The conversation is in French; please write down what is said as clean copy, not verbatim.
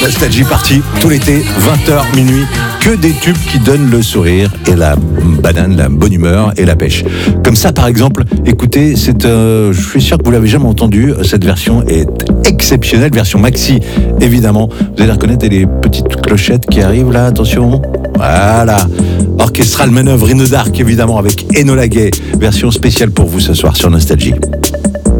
Nostalgie Party, tout l'été, 20h, minuit, que des tubes qui donnent le sourire et la banane, la bonne humeur et la pêche. Comme ça, par exemple, écoutez, je suis sûr que vous l'avez jamais entendu, cette version est exceptionnelle, version maxi, évidemment. Vous allez reconnaître les petites clochettes qui arrivent là, attention. Voilà. Orchestral Manœuvre in the Dark, évidemment, avec Enola Gay, version spéciale pour vous ce soir sur Nostalgie.